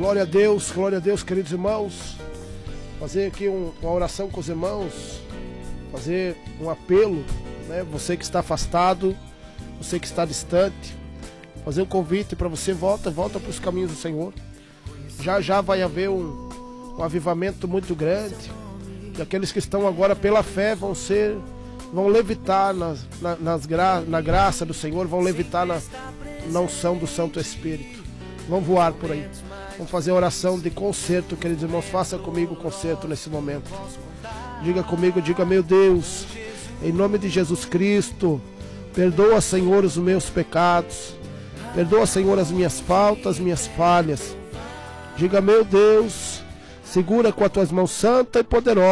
Glória a Deus, queridos irmãos. Fazer aqui uma oração com os irmãos, fazer um apelo, né? Você que está afastado, você que está distante, fazer um convite para você, volta para os caminhos do Senhor. Já vai haver um avivamento muito grande, e aqueles que estão agora pela fé vão levitar na graça do Senhor, vão levitar na unção do Santo Espírito, vão voar por aí. Vamos fazer oração de concerto, queridos irmãos. Faça comigo o concerto nesse momento. Diga comigo, diga: meu Deus, em nome de Jesus Cristo, perdoa, Senhor, os meus pecados, perdoa, Senhor, as minhas faltas, minhas falhas. Diga: meu Deus, segura com as tuas mãos santa e poderosa